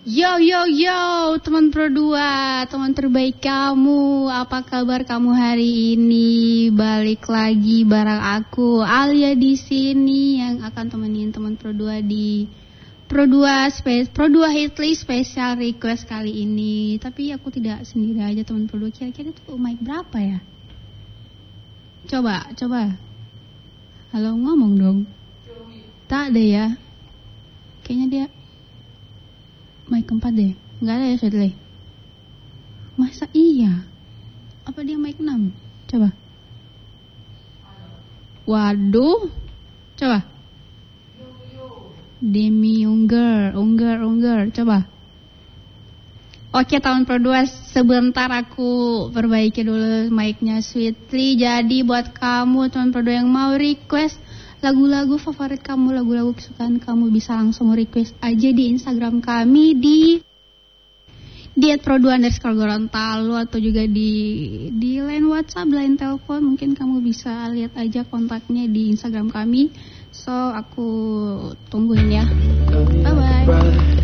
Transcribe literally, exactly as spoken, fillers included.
Yo yo yo, teman Pro dua, teman terbaik kamu, apa kabar kamu hari ini? Balik lagi bareng aku Alia di sini yang akan temenin teman Pro dua di Pro dua space Pro dua Hitlist special request kali ini. Tapi aku tidak sendiri aja teman Pro dua. Kira-kira tuh mic berapa ya? Coba, coba. Halo, ngomong dong. Tak ada ya. Kayaknya dia mic keempat deh. Enggak ada ya Shadley? Masa iya? Apa dia mic enam? Coba. Waduh. Coba. Demi Unger, Unger, Unger. Coba. Oke, tahun Pro dua, sebentar aku perbaiki dulu mic-nya Sweetly. Jadi buat kamu teman Pro dua yang mau request lagu-lagu favorit kamu, lagu-lagu kesukaan kamu, bisa langsung request aja di Instagram kami di di at pro dua underscore Gorontalo, atau juga di di line WhatsApp, line telepon. Mungkin kamu bisa lihat aja kontaknya di Instagram kami. So aku tungguin ya. Bye bye.